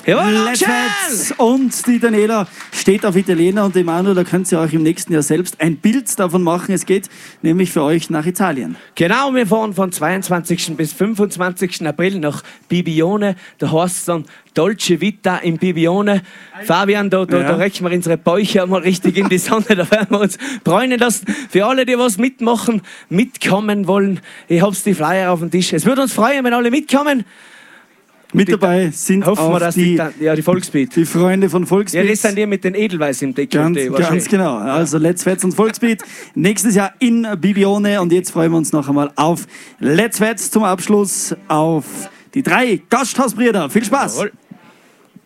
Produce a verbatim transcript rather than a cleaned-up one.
Jawohl, Let's Fets. Und die Daniela steht auf Italiener und Emanuel, da könnt ihr euch im nächsten Jahr selbst ein Bild davon machen. Es geht nämlich für euch nach Italien. Genau, wir fahren von zweiundzwanzigsten bis fünfundzwanzigsten April nach Bibione. Da heißt es dann Dolce Vita in Bibione. Fabian, da, da, Ja. da recken wir unsere Bäuche mal richtig in die Sonne. Da werden wir uns bräunen lassen. Für alle, die was mitmachen, mitkommen wollen, ich hab's die Flyer auf dem Tisch. Es würde uns freuen, wenn alle mitkommen. Mit dabei sind Hoffen auch wir, dass die, die, ja, die Volksbeat. die Freunde von Ja, Volksbeat. das sind die mit den Edelweiß im Dekolleté. Ganz, wahrscheinlich. ganz genau. Also Let's Fets und Volksbeat nächstes Jahr in Bibione. Und jetzt freuen wir uns noch einmal auf Let's Fets zum Abschluss auf die drei Gasthausbrüder. Viel Spaß! Jawohl.